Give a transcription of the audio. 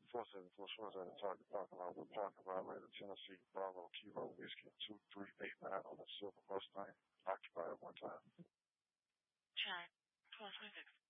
474 at the Target parking lot. We're parking violator Tennessee Bravo Kilo Whiskey 2389 on a silver Mustang, occupied at one time. Check. 1226.